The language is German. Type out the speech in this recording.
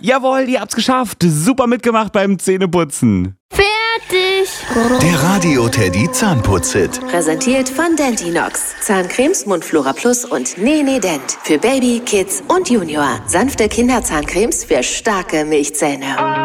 Jawohl, ihr habt's geschafft. Super mitgemacht beim Zähneputzen. Fertig. Der Radio Teddy Zahnputz-Hit. Präsentiert von Dentinox. Zahncremes, Mundflora Plus und Nene Dent. Für Baby, Kids und Junior. Sanfte Kinderzahncremes für starke Milchzähne.